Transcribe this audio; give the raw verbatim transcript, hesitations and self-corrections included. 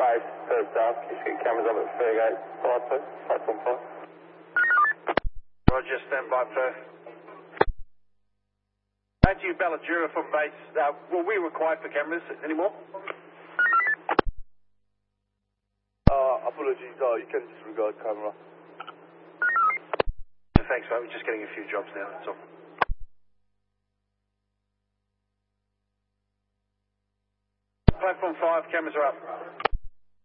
five, third south. Can you see cameras up at thirty-eight, five, please? Platform five. Roger, stand by, Perth. Back to you, Balladura from base. Uh, were we required for cameras anymore? Uh, apologies, uh, you can disregard camera. Thanks, mate. We're just getting a few jobs now, that's all. Platform five, cameras are up.